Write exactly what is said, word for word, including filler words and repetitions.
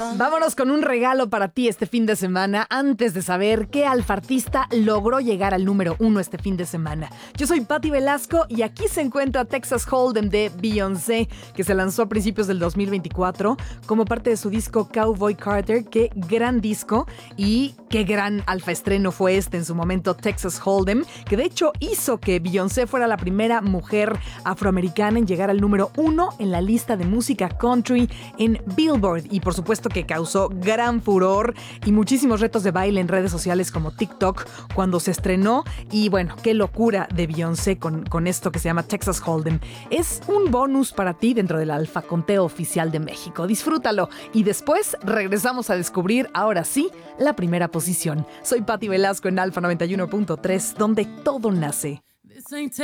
Vámonos con un regalo para ti este fin de semana antes de saber qué alfartista logró llegar al número uno este fin de semana. Yo soy Patti Velasco y aquí se encuentra Texas Hold'em de Beyoncé, que se lanzó a principios del dos mil veinticuatro como parte de su disco Cowboy Carter. Qué gran disco y qué gran alfaestreno fue este en su momento, Texas Hold'em, que de hecho hizo que Beyoncé fuera la primera mujer afroamericana en llegar al número uno en la lista de música country en Billboard, y por supuesto que causó gran furor y muchísimos retos de baile en redes sociales como TikTok cuando se estrenó. Y bueno, qué locura de Beyoncé con, con esto que se llama Texas Hold'em. Es un bonus para ti dentro del Alfa Conteo Oficial de México. Disfrútalo y después regresamos a descubrir, ahora sí, la primera posición. Soy Patti Velasco en Alfa noventa y uno punto tres, donde todo nace.